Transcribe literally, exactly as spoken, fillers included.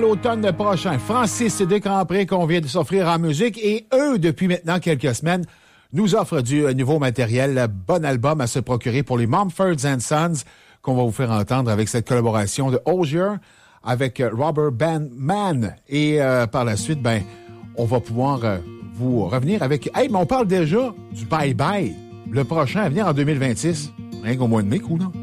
L'automne prochain, Francis Descampré qu'on vient de s'offrir en musique et eux, depuis maintenant quelques semaines, nous offrent du nouveau matériel, bon album à se procurer pour les Mumford and Sons qu'on va vous faire entendre avec cette collaboration de Hozier avec Robert Bandman. Et euh, par la suite, ben, on va pouvoir euh, vous revenir avec... Hey, mais on parle déjà du bye-bye, le prochain à venir en deux mille vingt-six. Rien qu'au mois de mai, cool, non?